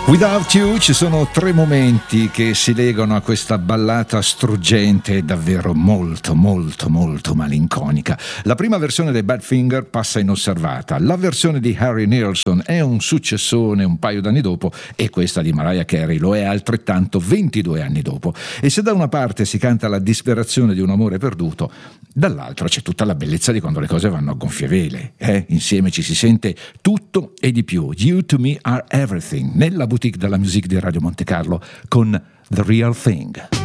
Without You, ci sono 3 momenti che si legano a questa ballata struggente e davvero molto malinconica. La prima versione dei Badfinger passa inosservata, la versione di Harry Nilsson è un successone un paio d'anni dopo e questa di Mariah Carey lo è altrettanto 22 anni dopo. E se da una parte si canta la disperazione di un amore perduto, dall'altro c'è tutta la bellezza di quando le cose vanno a gonfie vele. Insieme ci si sente tutto e di più. You to me are everything, nella boutique della musique di Radio Monte Carlo con The Real Thing.